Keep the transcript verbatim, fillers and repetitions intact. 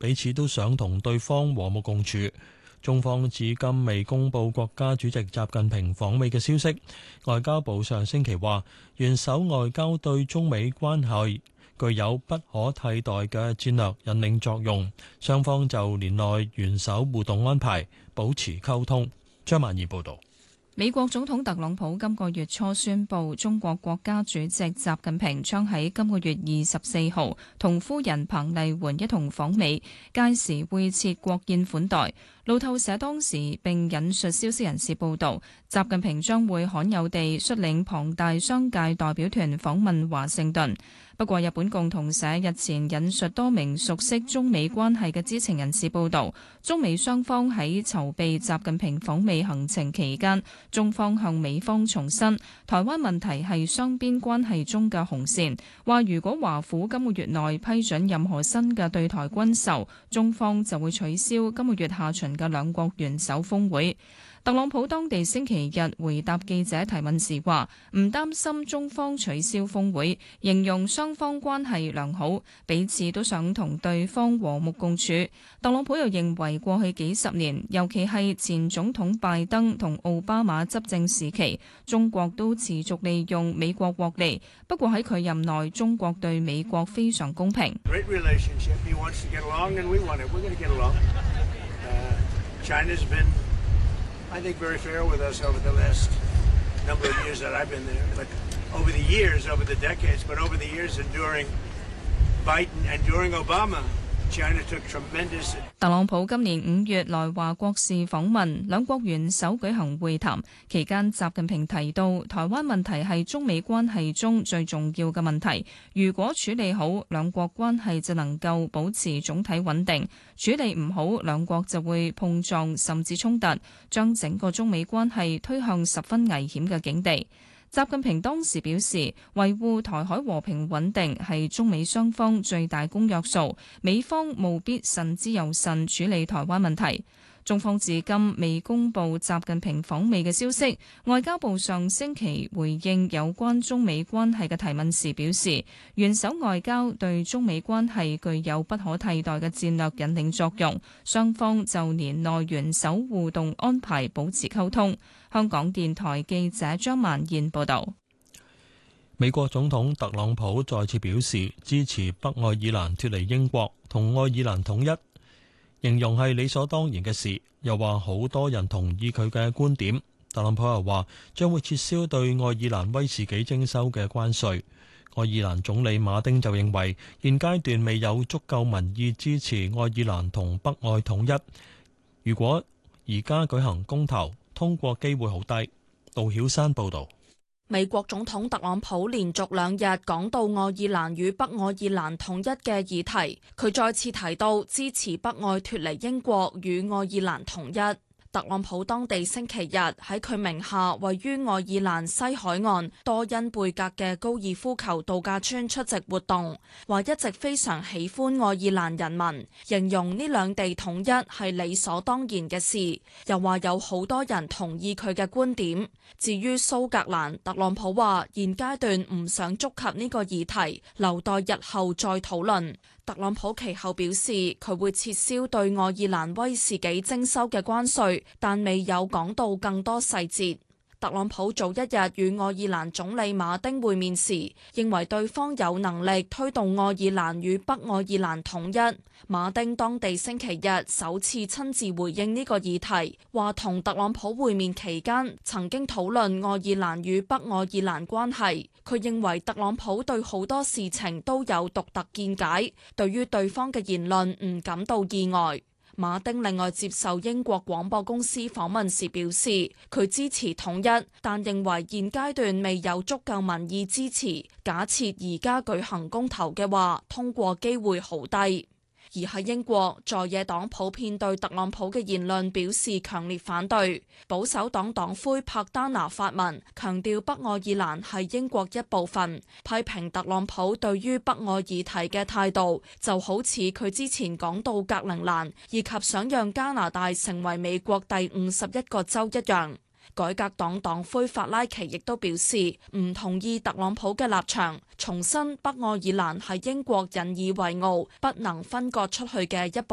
彼此都想同對方和睦共處。中方至今未公布國家主席習近平訪美嘅消息。外交部上星期話，元首外交對中美關係具有不可替代嘅戰略引領作用，雙方就年內元首互動安排保持溝通。張曼儀報導。 美國總統特朗普今個月初宣布，中國國家主席習近平將喺今個月二十四號同夫人彭麗媛一同訪美，屆時會設國宴款待。路透社當時並引述消息人士報道，習近平將會罕有地率領龐大商界代表團訪問華盛頓。不過，日本共同社日前引述多名熟悉中美關係嘅知情人士報道，中美雙方喺籌備習近平訪美行程期間，中方向美方重申，台灣問題係雙邊關係中嘅紅線，話如果華府今個月內批准任何新嘅對台軍售，中方就會取消今個月下旬嘅兩國元首峰會。特朗普當地星期日回答記者提問時話，唔擔心中方取消峰會，形容雙方關係良好，彼此都想同對方和睦共處。特朗普又認為過去幾十年，尤其係前總統拜登同奧巴馬執政時期，中國都持續利用美國獲利。不過喺佢任內，中國對美國非常公平。 I think very fair with us over the last number of years that I've been there. But over the years, over the decades, but over the years and during Biden and during Obama, China took tremendous. 特朗普今年五月來華國事訪問，兩國元首舉行會談期間，習近平提到台灣問題係中美關係中最重要嘅問題，如果處理好，兩國關係就能夠保持總體穩定；處理唔好，兩國就會碰撞甚至衝突，將整個中美關係推向十分危險嘅境地。習近平當時表示，維護台海和平穩定係中美雙方最大公約數，美方務必慎之又慎處理台灣問題。中方至今未公布習近平訪美嘅消息。外交部上星期回應有關中美關係嘅提問時表示，元首外交對中美關係具有不可替代嘅戰略引領作用，雙方就年內元首互動安排保持溝通。香港電台記者張曼燕報道。 美國總統特朗普再次表示支持北愛爾蘭脫離英國同愛爾蘭統一，形容係理所當然嘅事，又話好多人同意佢嘅觀點。特朗普又話將會撤銷對愛爾蘭威士忌徵收嘅關稅。愛爾蘭總理馬丁就認為現階段未有足夠民意支持愛爾蘭同北愛統一，如果而家舉行公投，通過機會好低。杜曉山報導。 美國總統特朗普連續兩日講到愛爾蘭與北愛爾蘭統一嘅議題，佢再次提到支持北愛脫離英國與愛爾蘭統一。特朗普當地星期日喺佢名下位於愛爾蘭西海岸多恩貝格嘅高爾夫球度假村出席活動，話一直非常喜歡愛爾蘭人民，形容呢兩地統一係理所當然嘅事，又話有好多人同意佢嘅觀點。至於蘇格蘭，特朗普話現階段唔想觸及呢個議題，留待日後再討論。特朗普其後表示，佢會撤銷對愛爾蘭威士忌徵收嘅關稅，但未有講到更多細節。特朗普早一日與愛爾蘭總理馬丁會面時，認為對方有能力推動愛爾蘭與北愛爾蘭統一。馬丁當地星期日首次親自回應呢個議題，話同特朗普會面期間曾經討論愛爾蘭與北愛爾蘭關係。佢認為特朗普對好多事情都有獨特見解，對於對方嘅言論唔感到意外。馬丁另外接受英國廣播公司訪問時表示，佢支持統一，但認為現階段未有足夠民意支持。假設而家舉行公投嘅話，通過機會好低。而喺英國，在野黨普遍對特朗普嘅言論表示強烈反對。保守黨黨魁柏丹拿發文，強調北愛爾蘭係英國一部分，批評特朗普對於北愛議題嘅態度，就好似佢之前講到格陵蘭，以及想讓加拿大成為美國第五十一個州一樣。改革黨黨魁法拉奇亦都表示唔同意特朗普嘅立場，重申北愛爾蘭係英國引以為傲、不能分割出去嘅一部分。